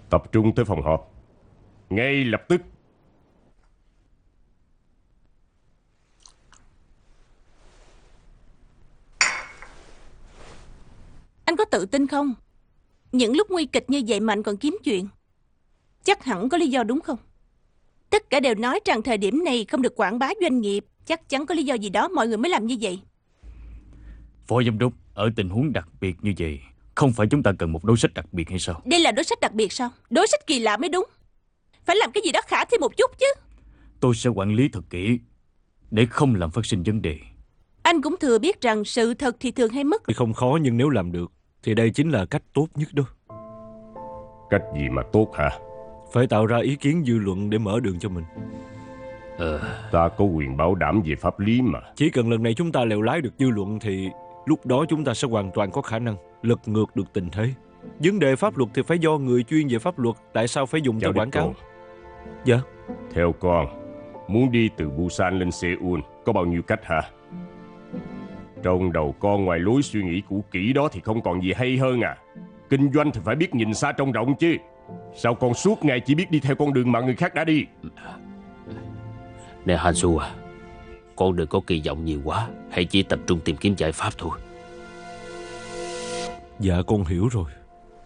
Tập trung tới phòng họp ngay lập tức. Anh có tự tin không? Những lúc nguy kịch như vậy mà anh còn kiếm chuyện, chắc hẳn có lý do đúng không? Tất cả đều nói rằng thời điểm này không được quảng bá doanh nghiệp. Chắc chắn có lý do gì đó mọi người mới làm như vậy. Phó giám đốc, ở tình huống đặc biệt như vậy, không phải chúng ta cần một đối sách đặc biệt hay sao? Đây là đối sách đặc biệt sao? Đối sách kỳ lạ mới đúng. Phải làm cái gì đó khả thi một chút chứ. Tôi sẽ quản lý thật kỹ để không làm phát sinh vấn đề. Anh cũng thừa biết rằng sự thật thì thường hay mất. Không khó, nhưng nếu làm được thì đây chính là cách tốt nhất đó. Cách gì mà tốt hả? Phải tạo ra ý kiến dư luận để mở đường cho mình. Ta có quyền bảo đảm về pháp lý mà. Chỉ cần lần này chúng ta lèo lái được dư luận thì lúc đó chúng ta sẽ hoàn toàn có khả năng lật ngược được tình thế. Vấn đề pháp luật thì phải do người chuyên về pháp luật. Tại sao phải dùng cho quảng cáo? Dạ. Theo con, muốn đi từ Busan lên Seoul có bao nhiêu cách hả? Trong đầu con ngoài lối suy nghĩ cũ kỹ đó thì không còn gì hay hơn à? Kinh doanh thì phải biết nhìn xa trông rộng chứ. Sao con suốt ngày chỉ biết đi theo con đường mà người khác đã đi? Nè Hansu à, con đừng có kỳ vọng nhiều quá. Hãy chỉ tập trung tìm kiếm giải pháp thôi. Dạ con hiểu rồi.